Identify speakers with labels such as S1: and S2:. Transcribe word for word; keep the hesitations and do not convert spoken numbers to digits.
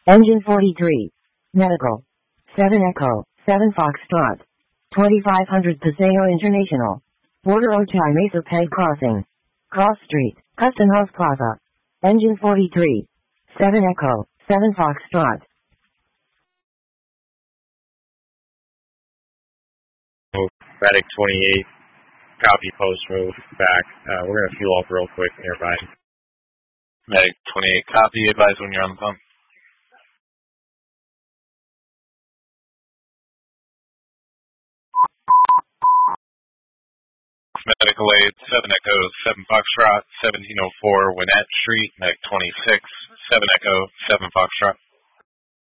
S1: Engine forty-three. Medical. seven Echo, seven Foxtrot. twenty-five hundred Paseo International. Border Ochai Mesa Peg Crossing. Cross Street, Custom House Plaza. Engine forty-three. seven Echo, seven Foxtrot.
S2: Medic twenty-eight. Copy post road back. Uh, we're going to fuel up real quick nearby.
S3: Medic twenty-eight, copy. Advise when you're on the pump. Medical aid, seven Echo, seven Foxtrot, seventeen oh four Winnett Street, Medic twenty-six, seven Echo, seven Foxtrot.